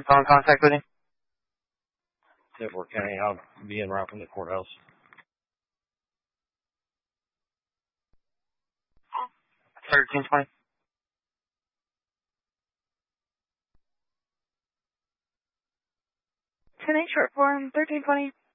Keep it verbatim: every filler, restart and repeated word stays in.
phone contact with him? Dearborn County, I'll be in right from the courthouse. thirteen twenty. ten eight short form, thirteen twenty.